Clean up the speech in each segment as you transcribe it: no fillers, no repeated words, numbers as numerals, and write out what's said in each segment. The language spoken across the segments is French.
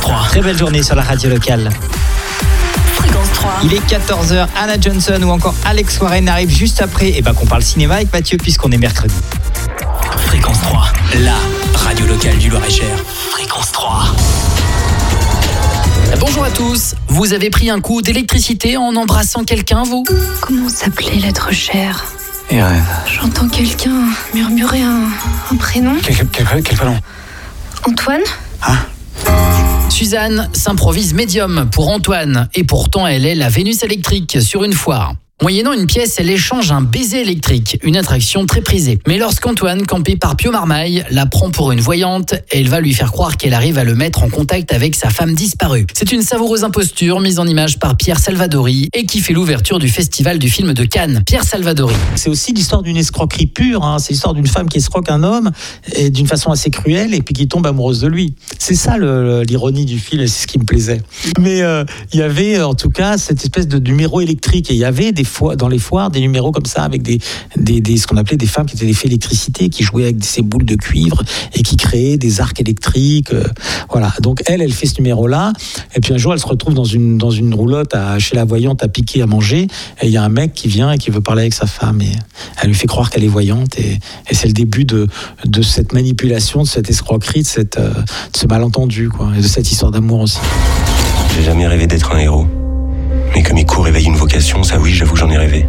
3. Très belle journée sur la radio locale. Fréquence 3. Il est 14h, Anna Johnson ou encore Alex Warren arrive juste après qu'on parle cinéma avec Mathieu puisqu'on est mercredi. Fréquence 3, la radio locale du Loir-et-Cher. Fréquence 3. Bonjour à tous. Vous avez pris un coup d'électricité en embrassant quelqu'un, vous ? Comment s'appelait l'être cher ? Irène. J'entends quelqu'un murmurer un prénom. Quel prénom ? Antoine ? Suzanne s'improvise médium pour Antoine et pourtant elle est la Vénus électrique sur une foire. Moyennant une pièce, elle échange un baiser électrique, une attraction très prisée. Mais lorsqu'Antoine, campé par Pio Marmaille, la prend pour une voyante, elle va lui faire croire qu'elle arrive à le mettre en contact avec sa femme disparue. C'est une savoureuse imposture mise en image par Pierre Salvadori et qui fait l'ouverture du festival du film de Cannes. Pierre Salvadori. C'est aussi l'histoire d'une escroquerie pure, C'est l'histoire d'une femme qui escroque un homme et d'une façon assez cruelle et puis qui tombe amoureuse de lui. C'est ça l'ironie du film et c'est ce qui me plaisait. Mais il y avait en tout cas cette espèce de numéro électrique et il y avait dans les foires des numéros comme ça avec des ce qu'on appelait des femmes qui étaient des fées d'électricité qui jouaient avec ces boules de cuivre et qui créaient des arcs électriques, voilà. Donc elle fait ce numéro là et puis un jour elle se retrouve dans une roulotte chez la voyante à piquer à manger et il y a un mec qui vient et qui veut parler avec sa femme et elle lui fait croire qu'elle est voyante et c'est le début de cette manipulation, de cette escroquerie, de ce malentendu et de cette histoire d'amour aussi. J'ai jamais rêvé d'être un héros. Mais que mes coups réveillent une vocation, ça oui, j'avoue que j'en ai rêvé.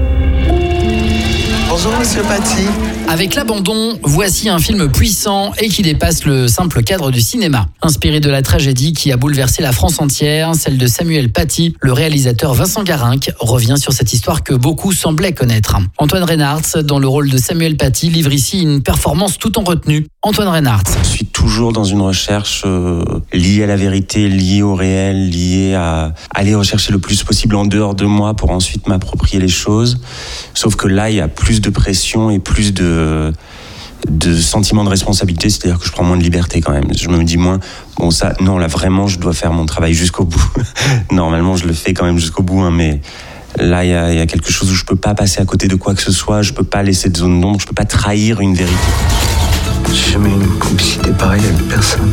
Bonjour Monsieur Paty. Avec l'abandon, voici un film puissant et qui dépasse le simple cadre du cinéma. Inspiré de la tragédie qui a bouleversé la France entière, celle de Samuel Paty, le réalisateur Vincent Garinck revient sur cette histoire que beaucoup semblaient connaître. Antoine Reinhardt, dans le rôle de Samuel Paty, livre ici une performance tout en retenue. Antoine Reinhardt. Je suis toujours dans une recherche liée à la vérité, liée au réel, liée à aller rechercher le plus possible en dehors de moi pour ensuite m'approprier les choses. Sauf que là, il y a plus de pression et plus de sentiment de responsabilité, c'est-à-dire que je prends moins de liberté quand même. Je me dis moins, là vraiment je dois faire mon travail jusqu'au bout. Normalement je le fais quand même jusqu'au bout, mais là il y a quelque chose où je peux pas passer à côté de quoi que ce soit, je peux pas laisser de zone d'ombre, je peux pas trahir une vérité. J'ai jamais eu une complicité pareille avec personne.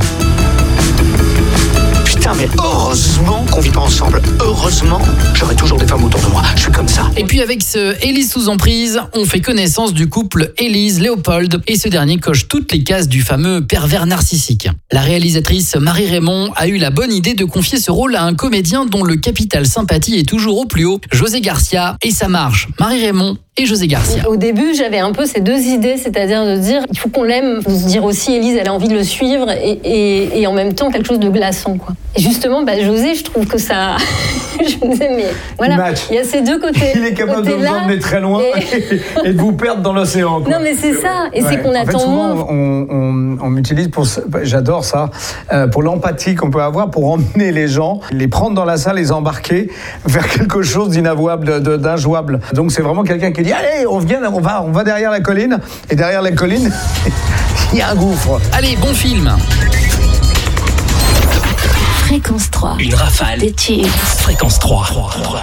Putain, mais heureusement qu'on vit pas ensemble. Heureusement, j'aurai toujours des femmes autour de moi. Je suis comme ça. Et puis avec ce Élise sous emprise, on fait connaissance du couple Élise-Léopold et ce dernier coche toutes les cases du fameux pervers narcissique. La réalisatrice Marie Raymond a eu la bonne idée de confier ce rôle à un comédien dont le capital sympathie est toujours au plus haut, José Garcia, et ça marche. Marie Raymond et José Garcia. Au début, j'avais un peu ces deux idées, c'est-à-dire de dire il faut qu'on l'aime, de se dire aussi Élise, elle a envie de le suivre et en même temps quelque chose de glaçant, Et justement, José, je trouve que ça... je me disais, mais voilà, il y a ces deux côtés. Il est capable de vous emmener très loin et de vous perdre dans l'océan. Non, mais c'est ça, et c'est qu'on attend souvent, on m'utilise pour... J'adore ça, pour l'empathie qu'on peut avoir, pour emmener les gens, les prendre dans la salle, les embarquer vers quelque chose d'inavouable, d'injouable. Donc c'est vraiment quelqu'un qui dit allez, on va derrière la colline, et derrière la colline, il y a un gouffre. Allez, bon film. Fréquence 3. Une rafale. Des tirs. Fréquence 3.